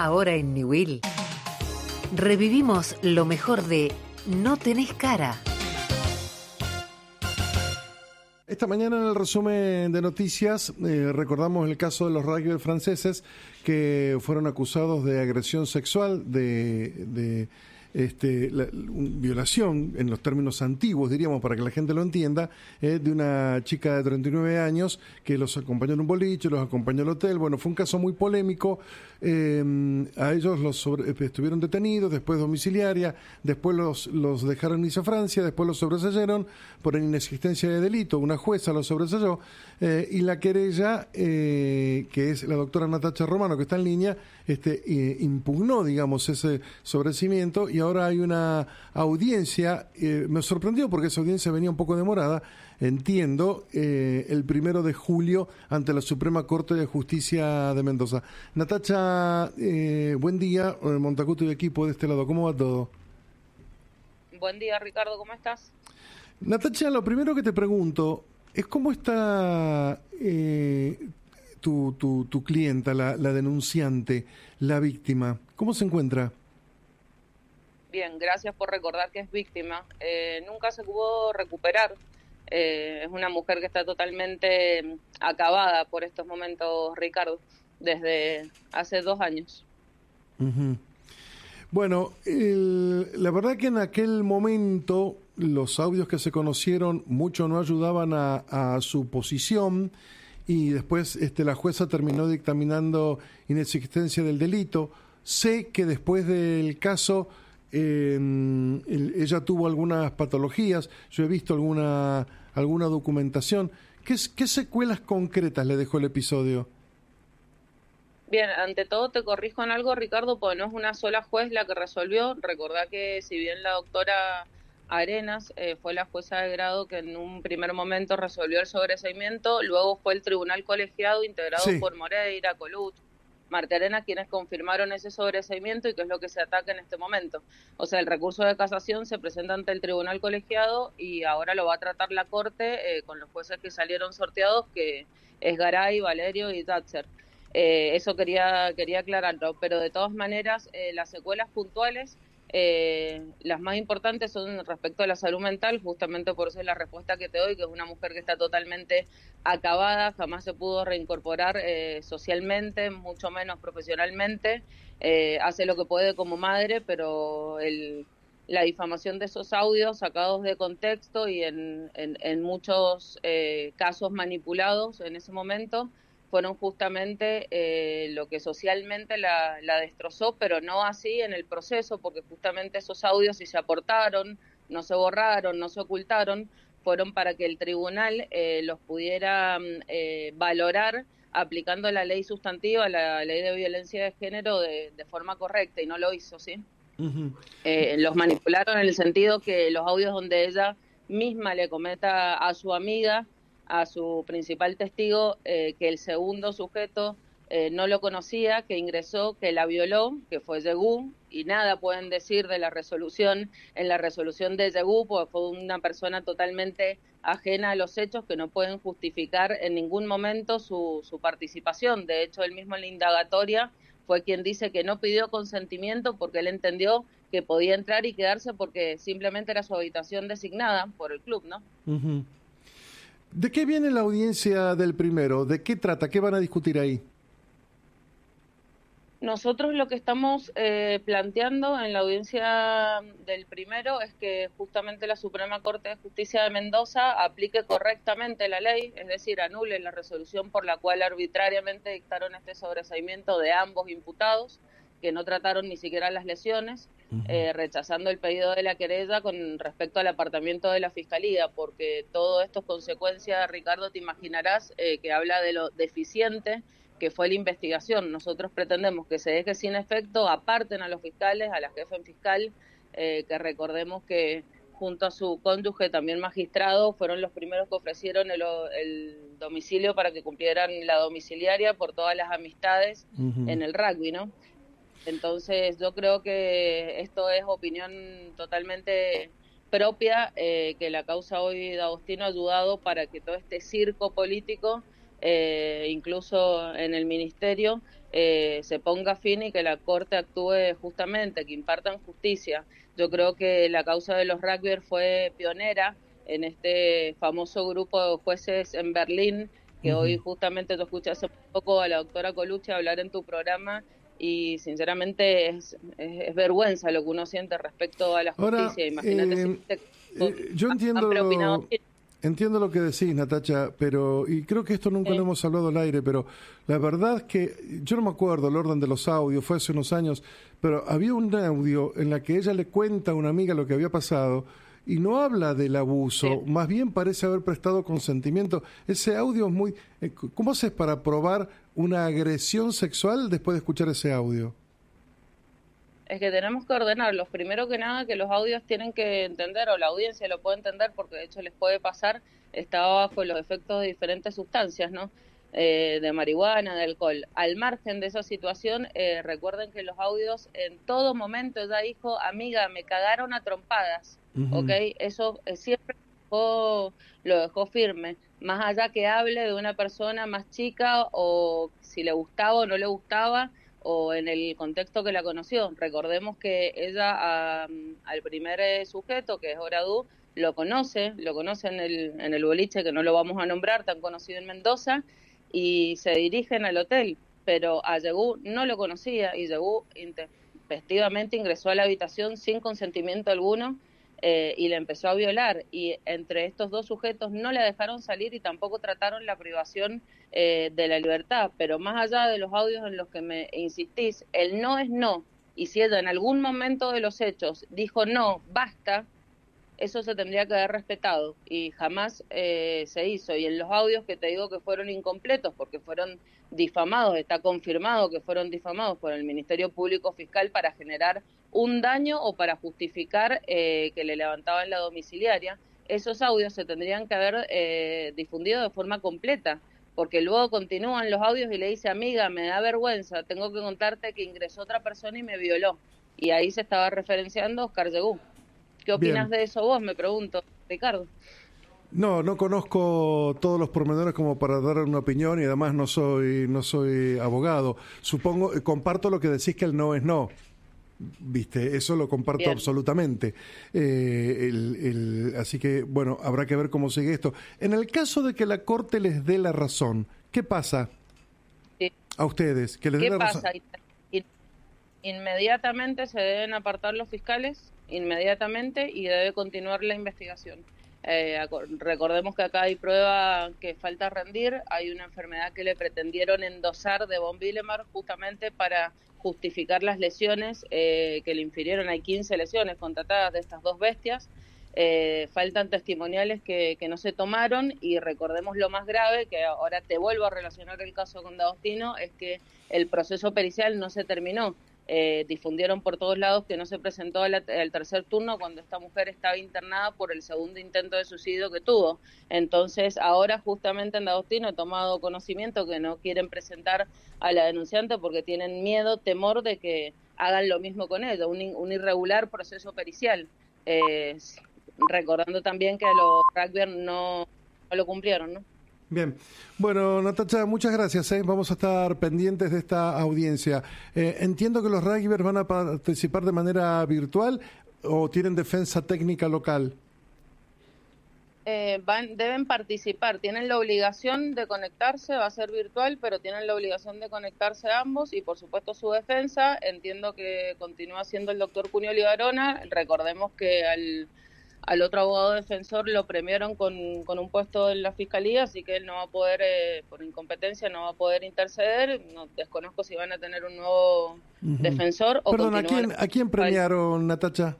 Ahora en Newell revivimos lo mejor de No tenés cara. Esta mañana en el resumen de noticias recordamos el caso de los rugbyers franceses que fueron acusados de agresión sexual, de violación, en los términos antiguos, diríamos, para que la gente lo entienda, de una chica de 39 años que los acompañó en un boliche, los acompañó al hotel. Bueno, fue un caso muy polémico. A ellos estuvieron detenidos, después domiciliaria, después los dejaron irse a Francia, después los sobreseyeron por inexistencia de delito. Una jueza los sobreseyó y la querella, que es la doctora Natacha Romano, que está en línea, impugnó, digamos, ese sobreseimiento, y ahora hay una audiencia. Me sorprendió porque esa audiencia venía un poco demorada, entiendo, el 1 de julio ante la Suprema Corte de Justicia de Mendoza. Natacha, buen día, Montacuto y equipo de este lado, ¿cómo va todo? Buen día, Ricardo, ¿cómo estás? Natacha, lo primero que te pregunto es cómo está tu clienta, la denunciante, la víctima. ¿Cómo se encuentra? Bien, gracias por recordar que es víctima. Nunca se pudo recuperar. Es una mujer que está totalmente acabada por estos momentos, Ricardo, desde hace 2 años. Uh-huh. Bueno, la verdad que en aquel momento los audios que se conocieron mucho no ayudaban a su posición, y después la jueza terminó dictaminando inexistencia del delito. Sé que después del caso ella tuvo algunas patologías, yo he visto alguna documentación. ¿Qué secuelas concretas le dejó el episodio? Bien, ante todo te corrijo en algo, Ricardo, porque no es una sola juez la que resolvió. Recordá que si bien la doctora Arenas fue la jueza de grado que en un primer momento resolvió el sobreseimiento, luego fue el tribunal colegiado integrado por Moreira, Coluch, Marta Arena, quienes confirmaron ese sobreseimiento, y que es lo que se ataca en este momento. O sea, el recurso de casación se presenta ante el tribunal colegiado y ahora lo va a tratar la Corte con los jueces que salieron sorteados, que es Garay, Valerio y Thatcher. Eso quería aclararlo, pero de todas maneras las secuelas puntuales, las más importantes son respecto a la salud mental, justamente por eso es la respuesta que te doy, que es una mujer que está totalmente acabada, jamás se pudo reincorporar socialmente, mucho menos profesionalmente, hace lo que puede como madre, pero la difamación de esos audios sacados de contexto y en muchos casos manipulados en ese momento, fueron justamente lo que socialmente la destrozó, pero no así en el proceso, porque justamente esos audios, si se aportaron, no se borraron, no se ocultaron, fueron para que el tribunal los pudiera valorar aplicando la ley sustantiva, la ley de violencia de género de forma correcta, y no lo hizo, ¿sí? Uh-huh. Los manipularon en el sentido que los audios donde ella misma le comenta a su amiga, a su principal testigo, que el segundo sujeto no lo conocía, que ingresó, que la violó, que fue Yegú, y nada pueden decir de la resolución, en la resolución de Yegú, porque fue una persona totalmente ajena a los hechos, que no pueden justificar en ningún momento su participación. De hecho, él mismo en la indagatoria fue quien dice que no pidió consentimiento porque él entendió que podía entrar y quedarse porque simplemente era su habitación designada por el club, ¿no? Uh-huh. ¿De qué viene la audiencia del primero? ¿De qué trata? ¿Qué van a discutir ahí? Nosotros lo que estamos planteando en la audiencia del primero es que justamente la Suprema Corte de Justicia de Mendoza aplique correctamente la ley, es decir, anule la resolución por la cual arbitrariamente dictaron este sobreseimiento de ambos imputados, que no trataron ni siquiera las lesiones, rechazando el pedido de la querella con respecto al apartamiento de la Fiscalía, porque todo esto es consecuencia, Ricardo, te imaginarás, que habla de lo deficiente que fue la investigación. Nosotros pretendemos que se deje sin efecto, aparten a los fiscales, a la jefa en fiscal, que recordemos que junto a su cónyuge, también magistrado, fueron los primeros que ofrecieron el domicilio para que cumplieran la domiciliaria por todas las amistades en el rugby, ¿no? Entonces yo creo que esto es opinión totalmente propia, que la causa hoy de Agostino ha ayudado para que todo este circo político incluso en el ministerio, se ponga fin y que la Corte actúe justamente, que impartan justicia. Yo creo que la causa de los rugbyers fue pionera en este famoso grupo de jueces en Berlín, que hoy justamente tú escuchas hace poco a la doctora Colucci hablar en tu programa, y sinceramente es vergüenza lo que uno siente respecto a la justicia. Ahora, Imagínate yo entiendo lo que decís, Natacha, pero, y creo que esto nunca lo hemos hablado al aire, pero la verdad es que yo no me acuerdo el orden de los audios, fue hace unos años, pero había un audio en la que ella le cuenta a una amiga lo que había pasado y no habla del abuso, más bien parece haber prestado consentimiento. Ese audio es muy... ¿Cómo haces para probar una agresión sexual después de escuchar ese audio? Es que tenemos que ordenarlos. Primero que nada, que los audios tienen que entender, o la audiencia lo puede entender, porque de hecho les puede pasar, estaba bajo los efectos de diferentes sustancias, ¿no? De marihuana, de alcohol. Al margen de esa situación, recuerden que los audios en todo momento ella dijo, amiga, me cagaron a trompadas, ¿ok? Eso siempre lo dejó firme. Más allá que hable de una persona más chica o si le gustaba o no le gustaba, o en el contexto que la conoció. Recordemos que ella al primer sujeto, que es Oradú, lo conoce en el boliche, que no lo vamos a nombrar, tan conocido en Mendoza, y se dirigen al hotel, pero a Yegú no lo conocía, y Yegú intempestivamente ingresó a la habitación sin consentimiento alguno, y le empezó a violar, y entre estos dos sujetos no la dejaron salir y tampoco trataron la privación de la libertad. Pero más allá de los audios en los que me insistís, el no es no, y si ella en algún momento de los hechos dijo no, basta, eso se tendría que haber respetado, y jamás se hizo. Y en los audios que te digo que fueron incompletos porque fueron difamados, está confirmado que fueron difamados por el Ministerio Público Fiscal para generar un daño o para justificar que le levantaban la domiciliaria, esos audios se tendrían que haber difundido de forma completa, porque luego continúan los audios y le dice, amiga, me da vergüenza, tengo que contarte que ingresó otra persona y me violó, y ahí se estaba referenciando a Oscar Yegú. ¿Qué opinas de eso vos? Me pregunto, Ricardo. No conozco todos los pormenores como para dar una opinión, y además no soy abogado. Supongo, comparto lo que decís, que el no es no. Viste, eso lo comparto absolutamente. Así que, bueno, habrá que ver cómo sigue esto. En el caso de que la Corte les dé la razón, ¿qué pasa a ustedes? ¿Que les dé la razón? Inmediatamente se deben apartar los fiscales, inmediatamente, y debe continuar la investigación. Recordemos que acá hay prueba que falta rendir, hay una enfermedad que le pretendieron endosar de von Willemer justamente para justificar las lesiones que le infirieron. Hay 15 lesiones constatadas de estas dos bestias, faltan testimoniales que no se tomaron, y recordemos lo más grave, que ahora te vuelvo a relacionar el caso con D'Agostino, es que el proceso pericial no se terminó. Difundieron por todos lados que no se presentó al tercer turno cuando esta mujer estaba internada por el segundo intento de suicidio que tuvo. Entonces ahora justamente en D'Agostino he tomado conocimiento que no quieren presentar a la denunciante porque tienen miedo, temor de que hagan lo mismo con ella, un irregular proceso pericial, recordando también que los rugbyers no lo cumplieron, ¿no? Bien. Bueno, Natacha, muchas gracias. Vamos a estar pendientes de esta audiencia. Entiendo que los rugbyers van a participar de manera virtual o tienen defensa técnica local. Deben participar, tienen la obligación de conectarse, va a ser virtual, pero tienen la obligación de conectarse ambos, y por supuesto su defensa, entiendo que continúa siendo el doctor Cunio Libarona. Recordemos que al otro abogado defensor lo premiaron con un puesto en la fiscalía, así que él no va a poder, por incompetencia, no va a poder interceder. No, desconozco si van a tener un nuevo defensor. Perdón, ¿a quién premiaron, Natacha?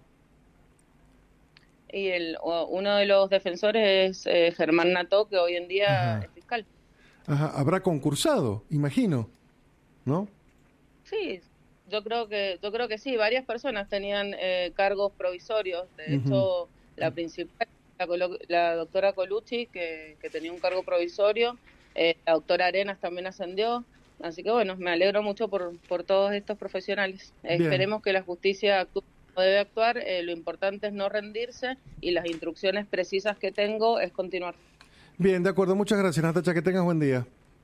Y uno de los defensores es Germán Nató, que hoy en día es fiscal. Habrá concursado, imagino, ¿no? Sí, yo creo que sí. Varias personas tenían cargos provisorios. De hecho, la principal, la doctora Colucci, que tenía un cargo provisorio, la doctora Arenas también ascendió, así que bueno, me alegro mucho por todos estos profesionales. Esperemos que la justicia actúe como debe actuar, lo importante es no rendirse, y las instrucciones precisas que tengo es continuar. Bien, de acuerdo, muchas gracias, Natacha, que tengas buen día.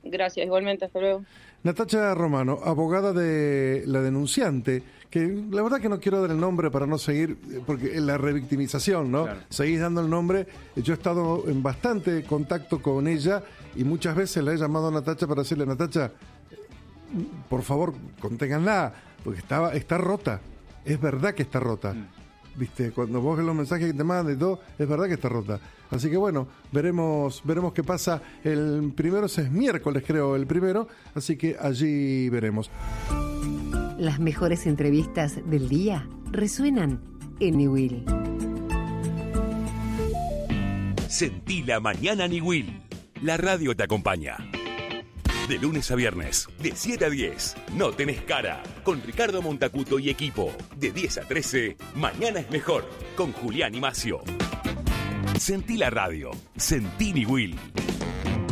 Gracias, igualmente, hasta luego. Natacha Romano, abogada de la denunciante, que la verdad que no quiero dar el nombre para no seguir, porque la revictimización, ¿no? Claro. Seguís dando el nombre. Yo he estado en bastante contacto con ella y muchas veces la he llamado a Natacha para decirle, Natacha, por favor, conténganla, porque está rota. Es verdad que está rota. ¿Viste? Cuando vos ves los mensajes que te mandan y todo, es verdad que está rota. Así que bueno, veremos qué pasa. El primero es miércoles, creo, el primero. Así que allí veremos. Las mejores entrevistas del día resuenan en Niwil. Sentí la mañana Niwil. La radio te acompaña. De lunes a viernes, de 7 a 10, No Tenés Cara, con Ricardo Montacuto y equipo. De 10 a 13, Mañana es Mejor, con Julián y Macio. Sentí la radio, sentí Niwil.